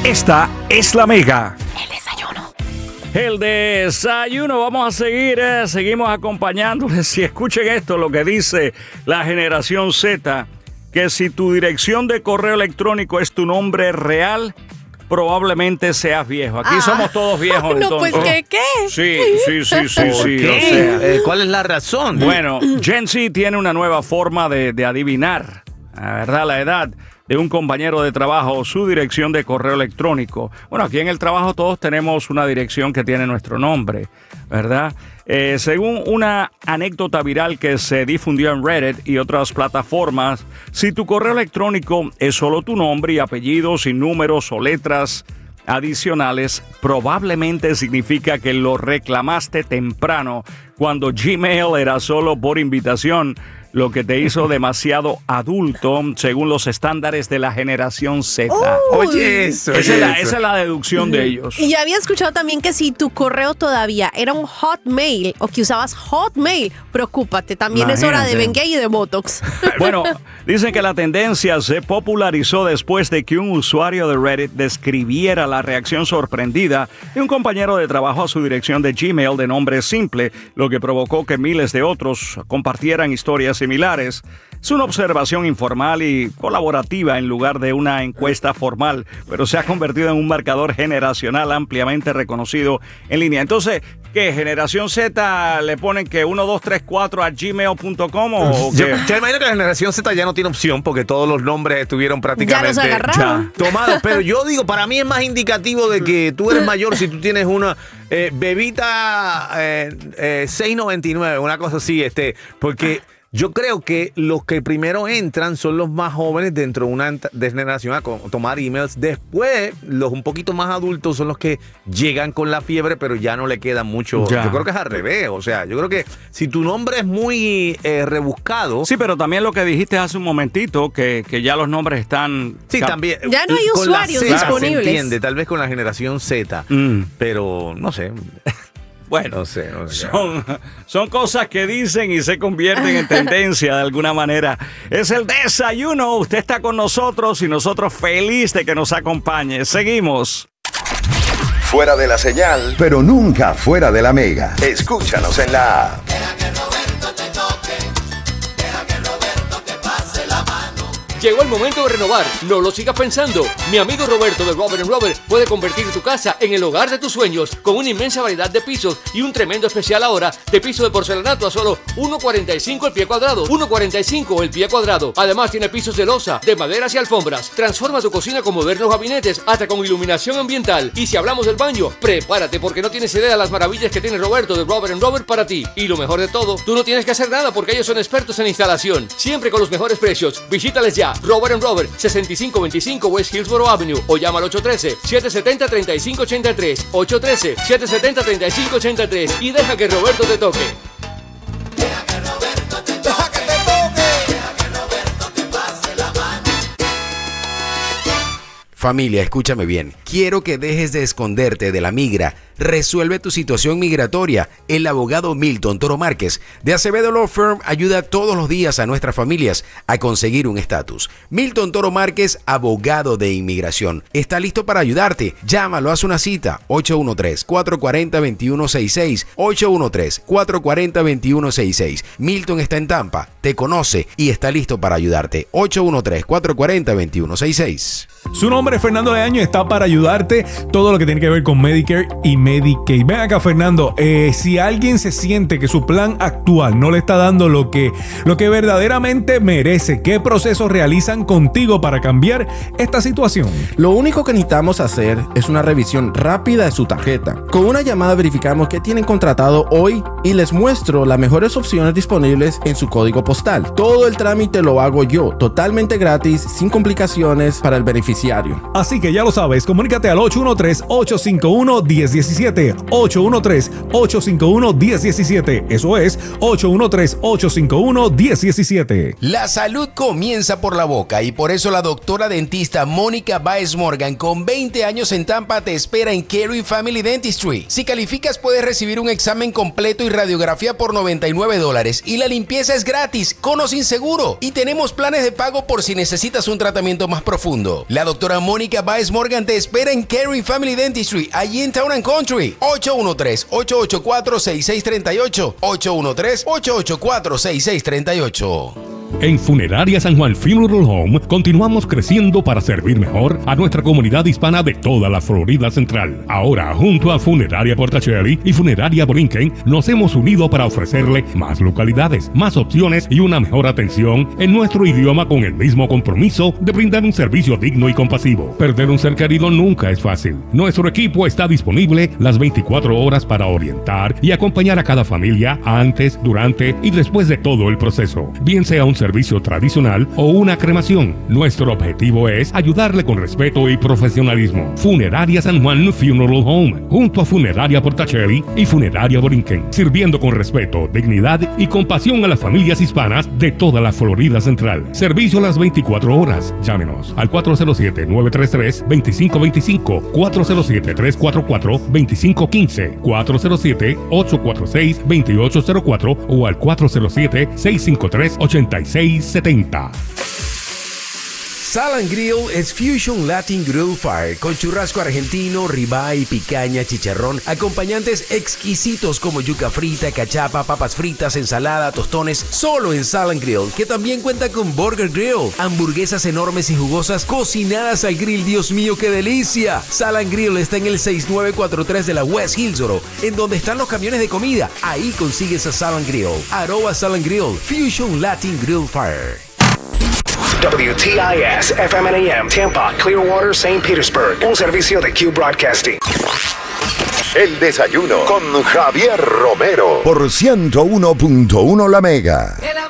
Esta es la Mega. El desayuno, vamos a seguir, seguimos acompañándoles. Si escuchen esto, lo que dice la generación Z, que si tu dirección de correo electrónico es tu nombre real, probablemente seas viejo. Aquí somos todos viejos. No, entonces. pues, ¿qué? Sí. ¿Qué? O sea, ¿Cuál es la razón? bueno, Gen Z tiene una nueva forma de adivinar, la verdad, la edad de un compañero de trabajo, su dirección de correo electrónico. Bueno, aquí en el trabajo todos tenemos una dirección que tiene nuestro nombre, ¿verdad? Según una anécdota viral que se difundió en Reddit y otras plataformas, si tu correo electrónico es solo tu nombre y apellido sin números o letras adicionales, probablemente significa que lo reclamaste temprano cuando Gmail era solo por invitación, lo que te hizo demasiado adulto según los estándares de la generación Z. Oye, eso. Esa es la deducción de ellos. Y había escuchado también que si tu correo todavía era un Hotmail o que usabas Hotmail, preocúpate, también es hora de Bengay y de Botox. Bueno, dicen que la tendencia se popularizó después de que un usuario de Reddit describiera la reacción sorprendida de un compañero de trabajo a su dirección de Gmail de nombre simple, lo que provocó que miles de otros compartieran historias similares. Es una observación informal y colaborativa en lugar de una encuesta formal, pero se ha convertido en un marcador generacional ampliamente reconocido en línea. Entonces, ¿qué? ¿Generación Z le ponen que 1234@gmail.com o qué? Yo imagino que la generación Z ya no tiene opción porque todos los nombres estuvieron prácticamente Ya los agarraron. tomados. Pero yo digo, para mí es más indicativo de que tú eres mayor si tú tienes una bebita 699, una cosa así, porque yo creo que los que primero entran son los más jóvenes dentro de una generación a tomar emails. Después, los un poquito más adultos son los que llegan con la fiebre, pero ya no le queda mucho. Ya. Yo creo que es al revés. O sea, yo creo que si tu nombre es muy rebuscado. Sí, pero también lo que dijiste hace un momentito, que ya los nombres están... Sí, también. Ya no hay con la usuarios Z disponibles. Se entiende, tal vez con la generación Z. Pero no sé. Bueno, No sé. son cosas que dicen y se convierten en tendencia de alguna manera. Es el desayuno. Usted está con nosotros y nosotros feliz de que nos acompañe. Seguimos. Fuera de la señal, pero nunca fuera de la Mega. Escúchanos en la app. Llegó el momento de renovar, no lo sigas pensando. Mi amigo Roberto de Robert & Robert puede convertir tu casa en el hogar de tus sueños con una inmensa variedad de pisos y un tremendo especial ahora de piso de porcelanato a solo $1.45 el pie cuadrado. $1.45 el pie cuadrado. Además tiene pisos de losa, de maderas y alfombras. Transforma tu cocina con modernos gabinetes hasta con iluminación ambiental. Y si hablamos del baño, prepárate porque no tienes idea de las maravillas que tiene Roberto de Robert & Robert para ti. Y lo mejor de todo, tú no tienes que hacer nada porque ellos son expertos en instalación. Siempre con los mejores precios. Visítales ya. Robert & Robert, 6525 West Hillsborough Avenue o llama al 813-770-3583. 813-770-3583 y deja que Roberto te toque. Deja que Roberto te toque. Deja que te toque. Deja que Roberto te pase la mano. Familia, escúchame bien. Quiero que dejes de esconderte de la migra. Resuelve tu situación migratoria. El abogado Milton Toro Márquez de Acevedo Law Firm ayuda todos los días a nuestras familias a conseguir un estatus. Milton Toro Márquez, abogado de inmigración, está listo para ayudarte. Llámalo, haz una cita. 813-440-2166. 813-440-2166. Milton está en Tampa, te conoce y está listo para ayudarte. 813-440-2166. Su nombre es Fernando Leaño y está para ayudarte todo lo que tiene que ver con Medicare y Medicaid. Ven acá, Fernando, si alguien se siente que su plan actual no le está dando lo que verdaderamente merece, ¿qué procesos realizan contigo para cambiar esta situación? Lo único que necesitamos hacer es una revisión rápida de su tarjeta. Con una llamada verificamos qué tienen contratado hoy y les muestro las mejores opciones disponibles en su código postal. Todo el trámite lo hago yo, totalmente gratis, sin complicaciones para el beneficiario. Así que ya lo sabes, comunícate al 813-851-1017. 813-851-1017. Eso es 813-851-1017. La salud comienza por la boca y por eso la doctora dentista Mónica Baez Morgan, con 20 años en Tampa, te espera en Carey Family Dentistry. Si calificas, puedes recibir un examen completo y radiografía por $99 y la limpieza es gratis, con o sin seguro. Y tenemos planes de pago por si necesitas un tratamiento más profundo. La doctora Mónica Baez Morgan te espera en Caring Family Dentistry, allí en Town and Country. 813-884-6638. 813-884-6638. En Funeraria San Juan Funeral Home continuamos creciendo para servir mejor a nuestra comunidad hispana de toda la Florida Central. Ahora, junto a Funeraria Portacelli y Funeraria Borinquen, nos hemos unido para ofrecerle más localidades, más opciones y una mejor atención en nuestro idioma con el mismo compromiso de brindar un servicio digno y compasivo. Perder un ser querido nunca es fácil. Nuestro equipo está disponible las 24 horas para orientar y acompañar a cada familia antes, durante y después de todo el proceso, bien sea un servicio tradicional o una cremación. Nuestro objetivo es ayudarle con respeto y profesionalismo. Funeraria San Juan Funeral Home, junto a Funeraria Portacelli y Funeraria Borinquen, sirviendo con respeto, dignidad y compasión a las familias hispanas de toda la Florida Central. Servicio a las 24 horas. Llámenos al 407-933-2525, 407-344-2515, 407-846-2804 o al 407-653-8670. Sal & Grill es Fusion Latin Grill Fire con churrasco argentino, ribeye, picaña, chicharrón, acompañantes exquisitos como yuca frita, cachapa, papas fritas, ensalada, tostones, solo en Sal & Grill, que también cuenta con Burger Grill, hamburguesas enormes y jugosas cocinadas al grill. Dios mío, qué delicia. Sal & Grill está en el 6943 de la West Hillsboro, en donde están los camiones de comida. Ahí consigues a Sal & Grill. @Sal & Grill, Fusion Latin Grill Fire. WTIS FM and AM Tampa, Clearwater, St. Petersburg. Un servicio de Q Broadcasting. El desayuno con Javier Romero por 101.1 La Mega.